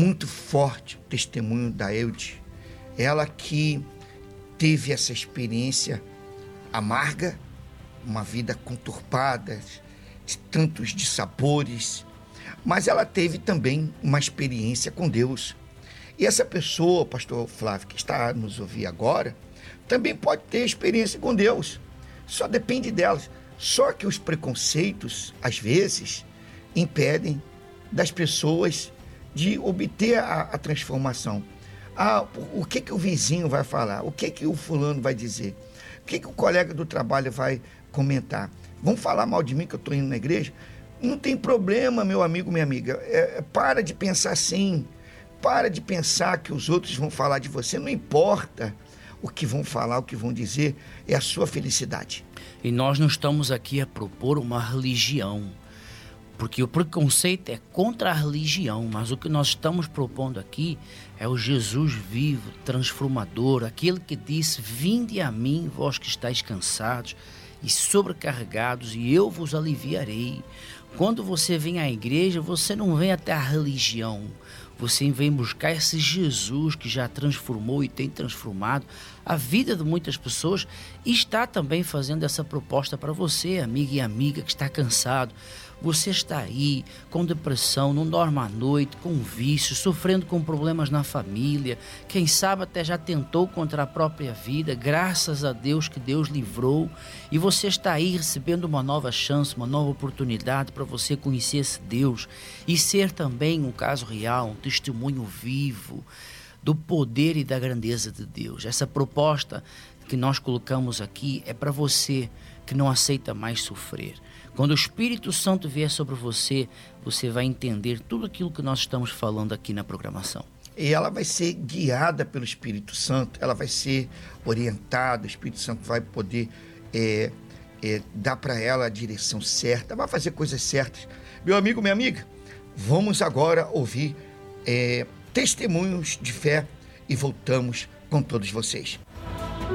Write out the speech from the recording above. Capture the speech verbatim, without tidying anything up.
muito forte o testemunho da Eude. Ela que teve essa experiência amarga, uma vida conturbada, de tantos dissabores, mas ela teve também uma experiência com Deus. E essa pessoa, pastor Flávio, que está a nos ouvir agora, também pode ter experiência com Deus. Só depende delas. Só que os preconceitos, às vezes, impedem das pessoas de obter a, a transformação. Ah, o que, que o vizinho vai falar? O que, que o fulano vai dizer? O que, que o colega do trabalho vai comentar? Vão falar mal de mim que eu estou indo na igreja? Não tem problema, meu amigo, minha amiga. É, para de pensar assim. Para de pensar que os outros vão falar de você. Não importa o que vão falar, o que vão dizer. É a sua felicidade. E nós não estamos aqui a propor uma religião, porque o preconceito é contra a religião, mas o que nós estamos propondo aqui é o Jesus vivo, transformador, aquele que disse: vinde a mim, vós que estáis cansados e sobrecarregados, e eu vos aliviarei. Quando você vem à igreja, você não vem até a religião, você vem buscar esse Jesus que já transformou e tem transformado a vida de muitas pessoas, e está também fazendo essa proposta para você, amiga e amiga que está cansado. Você está aí com depressão, não dorme à noite, com vícios, sofrendo com problemas na família, quem sabe até já tentou contra a própria vida, graças a Deus que Deus livrou, e você está aí recebendo uma nova chance, uma nova oportunidade para você conhecer esse Deus e ser também um caso real, um testemunho vivo do poder e da grandeza de Deus. Essa proposta que nós colocamos aqui é para você que não aceita mais sofrer. Quando o Espírito Santo vier sobre você, você vai entender tudo aquilo que nós estamos falando aqui na programação. E ela vai ser guiada pelo Espírito Santo, ela vai ser orientada, o Espírito Santo vai poder é, é, dar para ela a direção certa, vai fazer coisas certas. Meu amigo, minha amiga, vamos agora ouvir é, testemunhos de fé e voltamos com todos vocês.